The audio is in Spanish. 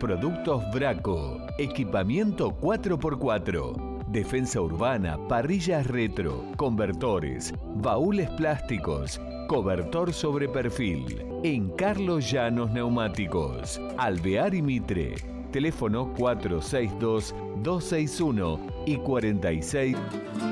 Productos Braco. Equipamiento 4x4. Defensa urbana, parrillas retro, convertores, baúles plásticos, cobertor sobre perfil. En Carlos Llanos Neumáticos. Alvear y Mitre. Teléfono 462-261 y 46.